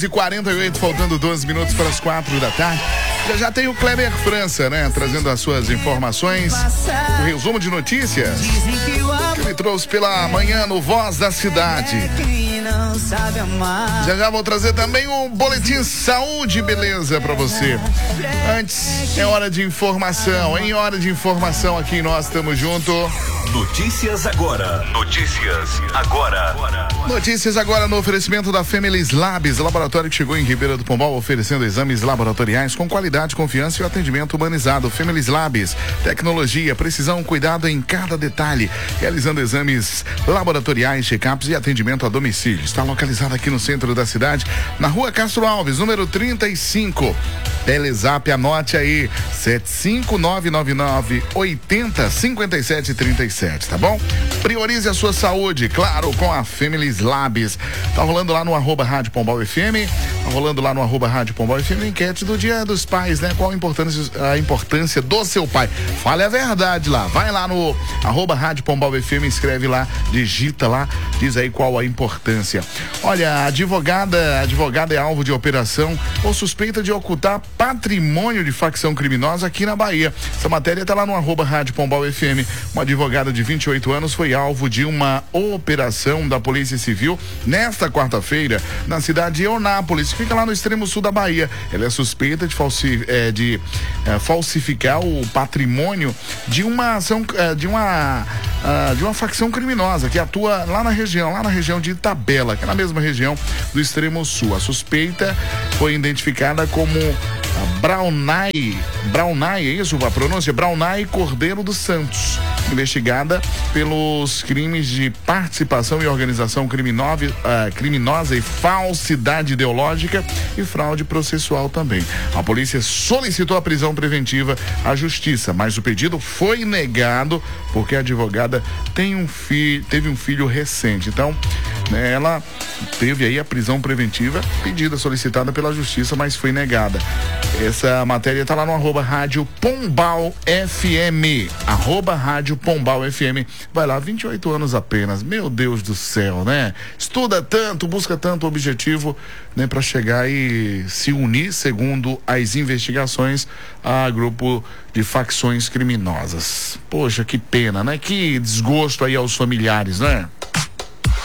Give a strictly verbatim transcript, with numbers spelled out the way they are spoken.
e quarenta e oito, faltando doze minutos para as quatro da tarde. Já já tem o Kleber França, né? Trazendo as suas informações. O resumo de notícias que ele trouxe pela manhã no Voz da Cidade. Já já vou trazer também o boletim Saúde e Beleza para você. Antes, é hora de informação. Em hora de informação aqui, nós estamos junto. Notícias agora. Notícias agora. Notícias agora no oferecimento da Femelis Labs, laboratório que chegou em Ribeira do Pombal, oferecendo exames laboratoriais com qualidade, confiança e atendimento humanizado. Femelis Labs, tecnologia, precisão, cuidado em cada detalhe, realizando exames laboratoriais, check-ups e atendimento a domicílio. Está localizado aqui no centro da cidade, na rua Castro Alves, número trinta e cinco. Telezap, anote aí, sete cinco nove nove nove oito zero cinco sete três sete, tá bom? Priorize a sua saúde, claro, com a Femelis Labs. Tá rolando lá no arroba Rádio Pombal F M, tá rolando lá no arroba Rádio Pombal F M, enquete do Dia dos Pais, né? Qual a importância, a importância do seu pai? Fale a verdade lá, vai lá no arroba Rádio Pombal F M, escreve lá, digita lá, diz aí qual a importância. Olha, a advogada, a advogada é alvo de operação ou suspeita de ocultar patrimônio de facção criminosa aqui na Bahia. Essa matéria tá lá no arroba Rádio Pombal F M. Uma advogada de vinte e oito anos foi alvo de uma operação da Polícia Civil nesta quarta-feira na cidade de Eunápolis, que fica lá no extremo sul da Bahia. Ela é suspeita de, falsi, é, de é, falsificar o patrimônio de uma ação, é, de uma uh, de uma facção criminosa que atua lá na região, lá na região de Itabela, que é na mesma região do extremo sul. A suspeita foi identificada como Braunay, Braunay, é isso a pronúncia? Braunay Cordeiro dos Santos, investigada pelos crimes de participação em organização criminosa, uh, criminosa e falsidade ideológica e fraude processual também. A polícia solicitou a prisão preventiva à justiça, mas o pedido foi negado porque a advogada tem um filho, teve um filho recente. Então, né, ela teve aí a prisão preventiva pedida, solicitada pela justiça, mas foi negada. Essa matéria tá lá no arroba Rádio Pombal F M, arroba Rádio Pombal F M. Vai lá, vinte e oito anos apenas, meu Deus do céu, né? Estuda tanto, busca tanto objetivo, né, para chegar e se unir, segundo as investigações, a grupo de facções criminosas. Poxa, que pena, né? Que desgosto aí aos familiares, né?